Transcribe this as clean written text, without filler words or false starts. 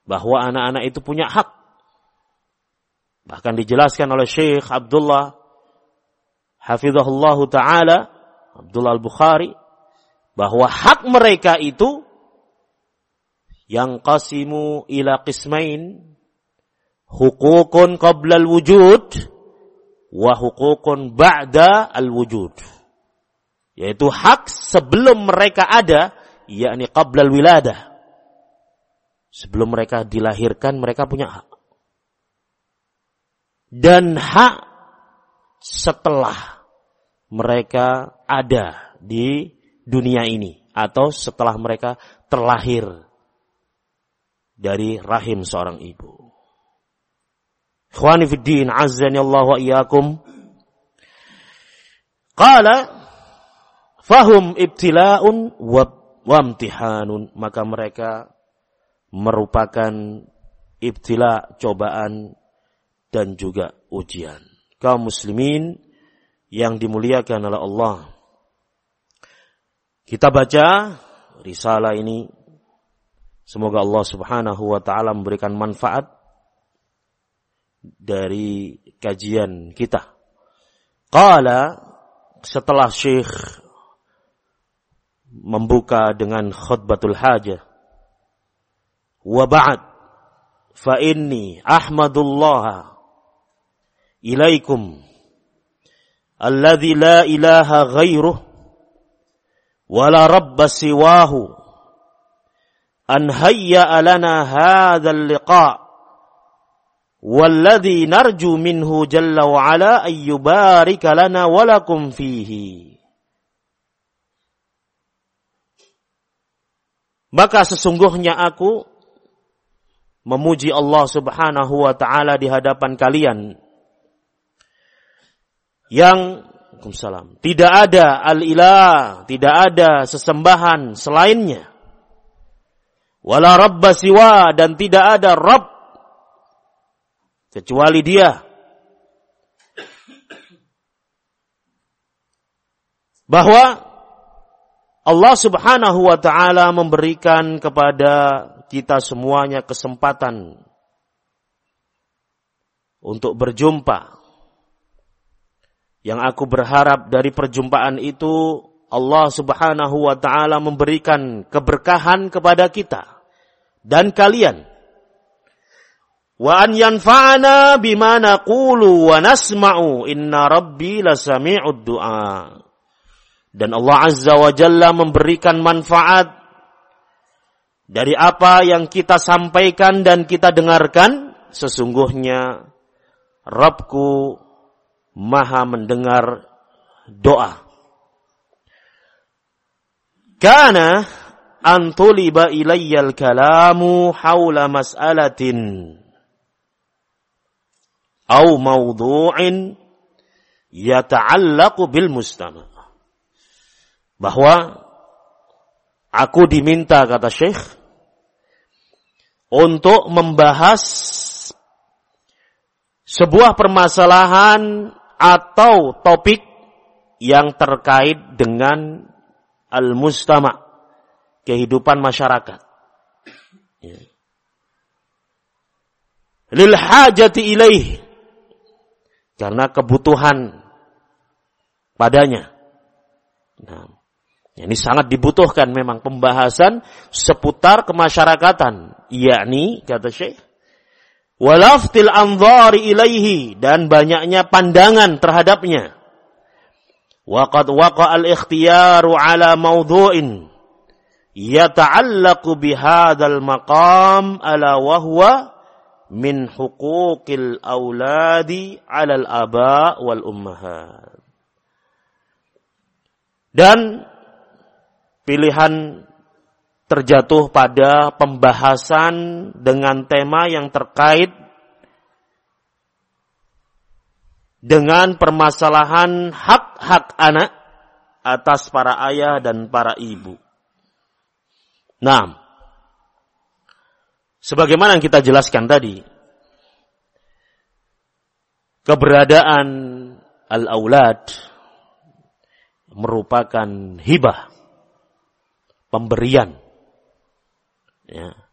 bahwa anak-anak itu punya hak. Bahkan dijelaskan oleh Syekh Abdullah hafizahullahu ta'ala, Abdullah Al-Bukhari, bahwa hak mereka itu yang qasimu ila qismain, hukukun qabla al-wujud wa hukukun ba'da al-wujud. Yaitu hak sebelum mereka ada, yakni qabla al-wiladah. Sebelum mereka dilahirkan, mereka punya hak. Dan hak setelah mereka ada di dunia ini, atau setelah mereka terlahir dari rahim seorang ibu. Ikhwani fid din, azzani Allah wa iyyakum. Qala fahum ibtila'un wa imtihanun, maka mereka merupakan ibtila, cobaan dan juga ujian. Kaum muslimin yang dimuliakan oleh Allah, kita baca risalah ini, semoga Allah subhanahu wa ta'ala memberikan manfaat dari kajian kita. Qala, setelah Syekh membuka dengan khutbatul hajah, wa ba'd fa inni ahmadullah ilaikum alladzi la ilaha ghairuh wa la rabba siwahu an hayya lana hadzal liqa' walladzi narju minhu jalla wa ala ay yubarika lana wa lakum fihi. Maka sesungguhnya aku memuji Allah subhanahu wa ta'ala di hadapan kalian yang tidak ada al-ilah, tidak ada sesembahan selainnya, wala rabba siwa, dan tidak ada Rabb kecuali Dia, bahwa Allah subhanahu wa ta'ala memberikan kepada kita semuanya kesempatan untuk berjumpa. Yang aku berharap dari perjumpaan itu, Allah subhanahu wa ta'ala memberikan keberkahan kepada kita dan kalian. Wa an yanfa'ana bima naqulu wa nasma'u inna rabbi lasami'ud du'a. Dan Allah azza wa jalla memberikan manfaat dari apa yang kita sampaikan dan kita dengarkan. Sesungguhnya Rabbku Maha mendengar doa. Kana antuliba ilayyal kalamu hawla mas'alatin au mawdu'in yata'allaqu bil mustama'. Bahwa aku diminta, kata Syekh, untuk membahas sebuah permasalahan atau topik yang terkait dengan al-mustama', kehidupan masyarakat. Lil hajati ilaih, karena kebutuhan padanya. Nah, ini sangat dibutuhkan memang pembahasan seputar kemasyarakatan, yakni kata Syekh, walaftil anzari ilaihi, dan banyaknya pandangan terhadapnya. Waqad waqa'al ikhtiyaru ala mawdu'in yata'allaqu bihadzal maqam ala wa huwa min huquqil auladi 'alal aba wal ummahat. Dan pilihan terjatuh pada pembahasan dengan tema yang terkait dengan permasalahan hak-hak anak atas para ayah dan para ibu. Nah, sebagaimana yang kita jelaskan tadi, keberadaan al-aulad merupakan hibah, pemberian, ya,